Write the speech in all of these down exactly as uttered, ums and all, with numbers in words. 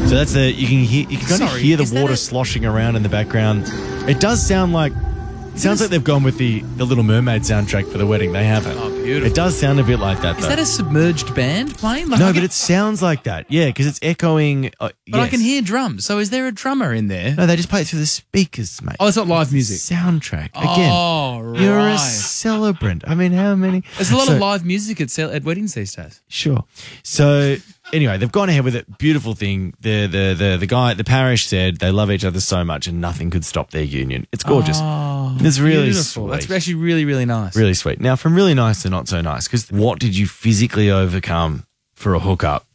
So that's the you can hear you can kind of Sorry, hear the is that water a- sloshing around in the background. It does sound like it sounds like they've gone with the the Little Mermaid soundtrack for the wedding. They haven't. Oh, beautiful. It does sound a bit like that. Is though. that a submerged band playing? Like, no, I but get- it sounds like that. Yeah, because it's echoing. Uh, But I yes. can hear drums. So is there a drummer in there? No, they just play it through the speakers, mate. Oh, it's not live music. Soundtrack again. Oh, right. You're a celebrant. I mean, how many? There's a lot So- of live music at, cel- at weddings these days. Sure. So anyway, they've gone ahead with it. Beautiful thing. The the the the guy, the parish said they love each other so much and nothing could stop their union. It's gorgeous. Oh, it's really beautiful. sweet. That's actually really, really nice. Really sweet. Now, from really nice to not so nice, because what did you physically overcome for a hookup?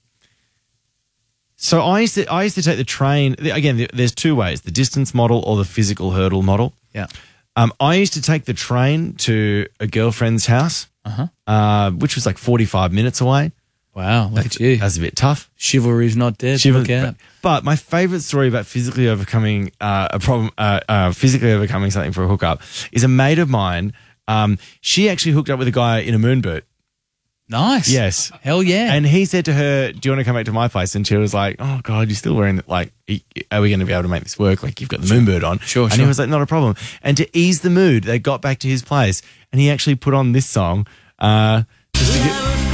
So I used to I used to take the train. Again, there's two ways: the distance model or the physical hurdle model. Yeah. Um, I used to take the train to a girlfriend's house, Uh-huh. uh, which was like forty-five minutes away. Wow, look That's, at you. that's a bit tough. Chivalry's not dead. Shiva- Look out. But, but my favourite story about physically overcoming uh, a problem, uh, uh, physically overcoming something for a hookup, is a mate of mine. Um, she actually hooked up with a guy in a moon boot. Nice. Yes. Hell yeah. And he said to her, "Do you want to come back to my place?" And she was like, "Oh God, you're still wearing that. Like, are we going to be able to make this work? Like, you've got the moon boot on." Sure, And sure. he was like, "Not a problem." And to ease the mood, they got back to his place, and he actually put on this song uh, just to get,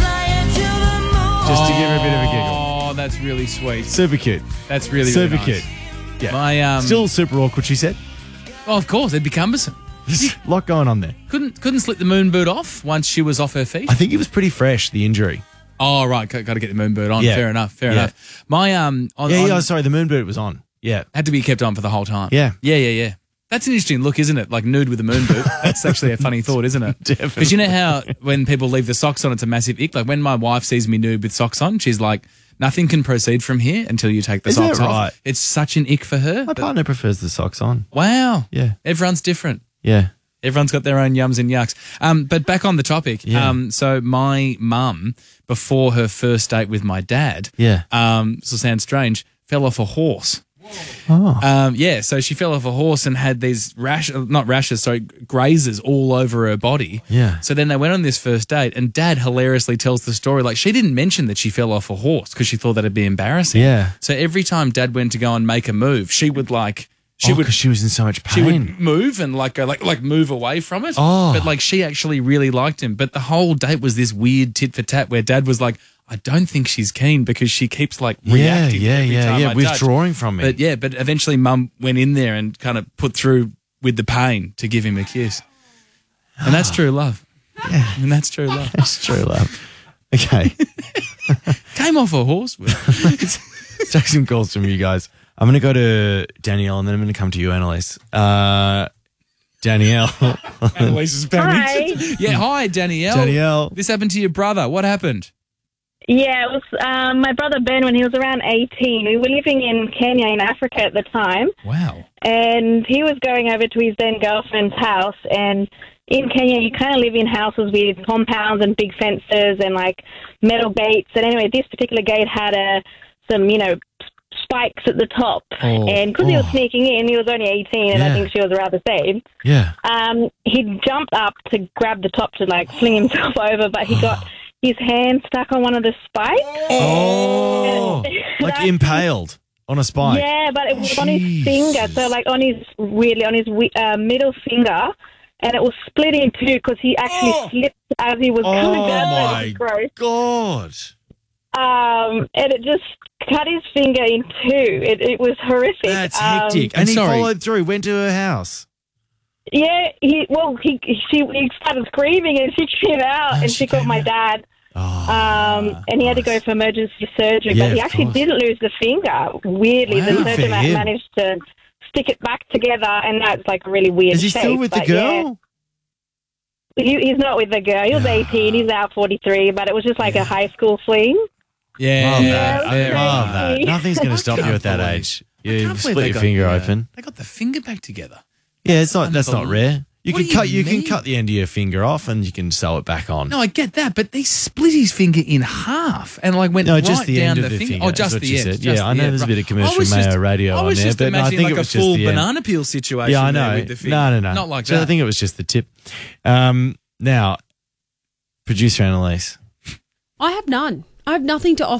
just to give her a bit of a giggle. Oh, that's really sweet. Super cute. That's really, Super really nice. cute. Yeah. My, um, Still super awkward, she said. Oh, of course, it'd be cumbersome. There's a lot going on there. Couldn't couldn't slip the moon boot off once she was off her feet. I think it was pretty fresh, the injury. Oh, right, got, got to get the moon boot on. Yeah. Fair enough. Fair Yeah. enough. My um, on, Yeah, on- yeah, sorry, the moon boot was on. Yeah. had to be kept on for the whole time. Yeah. yeah, yeah, yeah. That's an interesting look, isn't it? Like nude with a moon boot. That's actually a funny thought, isn't it? Definitely. Because you know how when people leave the socks on, it's a massive ick. Like when my wife sees me nude with socks on, she's like, "Nothing can proceed from here until you take the Isn't socks that off." right? It's such an ick for her. My But- partner prefers the socks on. wow. Yeah. Everyone's different. Yeah. Everyone's got their own yums and yucks. Um, but back on the topic. Yeah. Um, so my mum, before her first date with my dad, Yeah. um, this will sound strange, fell off a horse. Oh. Um, yeah, so she fell off a horse and had these rash, not rashes, sorry, grazes all over her body. Yeah. So then they went on this first date, and Dad hilariously tells the story like she didn't mention that she fell off a horse because she thought that'd be embarrassing. Yeah. So every time Dad went to go and make a move, she would like she oh, would 'cause she was in so much she pain. would move and like go like like move away from it. Oh. But like she actually really liked him. But the whole date was this weird tit for tat where Dad was like, "I don't think she's keen because she keeps like yeah, reacting." yeah, every yeah, time yeah. I touch." Withdrawing from me. But yeah, but eventually Mum went in there and kind of put through with the pain to give him a kiss. And that's true love. Yeah. And that's true love. That's true, love. Okay. Came off a horse. Let's take some calls from you guys. I'm going to go to Danielle and then I'm going to come to you, Annalise. Uh, Danielle. Annalise is panicked. Hi. Yeah, hi, Danielle. Danielle. This happened to your brother. What happened? Yeah, it was um, my brother Ben when he was around eighteen. We were living in Kenya in Africa at the time, Wow. and he was going over to his then girlfriend's house. And in Kenya, you kind of live in houses with compounds and big fences and like metal gates. And anyway, this particular gate had a some you know spikes at the top, Oh. and because he was Oh. sneaking in, he was only eighteen, and Yeah. I think she was around the same. Yeah. Um, he jumped up to grab the top to like fling himself over, but he got his hand stuck on one of the spikes. Oh. Like impaled on a spike. Yeah, but it was on his Jesus. finger, so like on his weirdly on his wi- uh, middle finger, and it was split in two because he actually slipped as he was coming Oh down. my It was gross. God. Um, and it just cut his finger in two. It, it was horrific. That's Um, hectic. I'm And he sorry. followed through, went to her house. Yeah, he well he she he started screaming and she came out Oh, and she she called came my out. dad. Oh, Um, and he had to go for emergency surgery, Yeah, but he of actually course. didn't lose the finger. Weirdly, Wow. the Good for surgeon ma- him. managed to stick it back together, and that's like a really weird Is he shape. still with the but yeah. girl? He, he's not with the girl. He was eighteen. He's now forty-three, but it was just like a high school fling. Yeah. Love Yeah, that. I very love that. crazy. Nothing's going to stop you can't at that believe- age. I You can't believe split they your got finger the, uh, open. They got the finger back together. Yeah, it's not. That's not unbelievable. rare. You What can do cut. you You can mean? cut the end of your finger off, and you can sew it back on. No, I get that, but they split his finger in half and like went No, right just the down end the of the finger. finger. Oh, That's just what the she end. said. just Yeah, I the know end. there's a bit of I commercial was Mayo just- radio I on was there, just but no, I imagining think it like was a just full the end. banana peel situation. Yeah, I there know. With the finger. No, no, no. Not like so that. I think it was just the tip. Um, now, producer Annalise. I have none. I have nothing to offer.